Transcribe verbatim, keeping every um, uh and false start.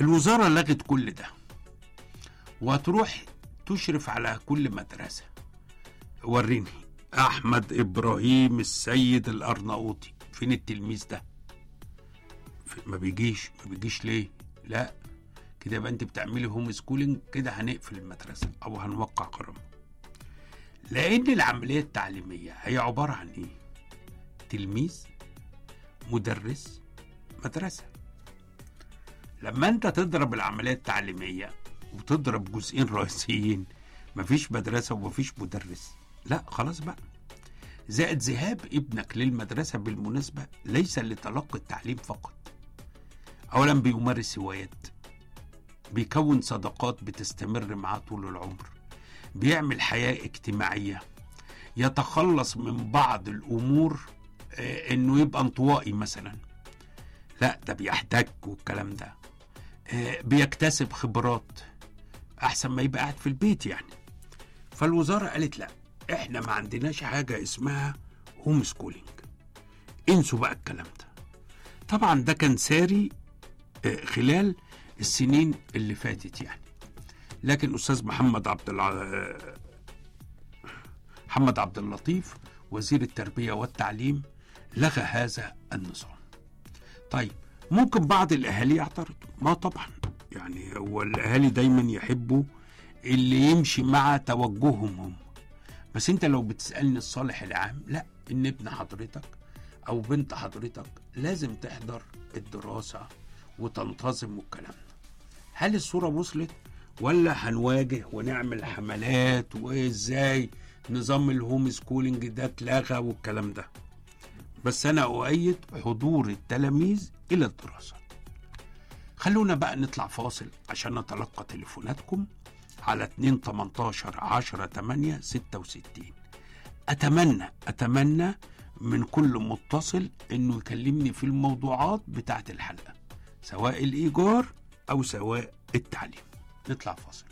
الوزارة لغت كل ده وتروح تشرف على كل مدرسة. وريني أحمد إبراهيم السيد الأرناؤوطي، فين التلميذ ده؟ ما بيجيش. ما بيجيش ليه؟ لا كده يبقى انت بتعملي هوم سكولينج، كده هنقفل المدرسة او هنوقع غرامة. لان العملية التعليمية هي عبارة عن ايه؟ تلميذ، مدرس، مدرسة. لما انت تضرب العملية التعليمية وتضرب جزئين رئيسيين، مفيش مدرسة ومفيش مدرس، لا خلاص بقى. زائد ذهاب ابنك للمدرسة بالمناسبة ليس لتلقي التعليم فقط. اولا بيمارس هوايات، بيكون صداقات بتستمر معاه طول العمر، بيعمل حياة اجتماعية، يتخلص من بعض الامور، آه انه يبقى انطوائي مثلا، لا ده بيحتك والكلام ده، آه بيكتسب خبرات احسن ما يبقى قاعد في البيت يعني. فالوزارة قالت لا، احنا ما عندناش حاجة اسمها هوم سكولينج، انسوا بقى الكلام ده. طبعا ده كان ساري آه خلال السنين اللي فاتت يعني. لكن أستاذ محمد عبد الع... محمد عبد اللطيف وزير التربية والتعليم لغى هذا النظام. طيب ممكن بعض الأهالي يعترضوا، ما طبعا يعني هو الأهالي دايما يحبوا اللي يمشي مع توجههم هم، بس انت لو بتسألني الصالح العام، لا، ان ابن حضرتك او بنت حضرتك لازم تحضر الدراسة وتنتظم والكلام ده. هل الصورة وصلت ولا هنواجه ونعمل حملات وازاي نظام الهوم سكولينج ده اتلغى والكلام ده؟ بس انا اؤيد حضور التلاميذ الى الدراسة. خلونا بقى نطلع فاصل عشان نتلقى تليفوناتكم على اتنين تمنتاشر عشرة تمانية ستة وستين. اتمنى اتمنى من كل متصل انه يكلمني في الموضوعات بتاعت الحلقة، سواء الايجار او سواء التعليم. نطلع فاصل.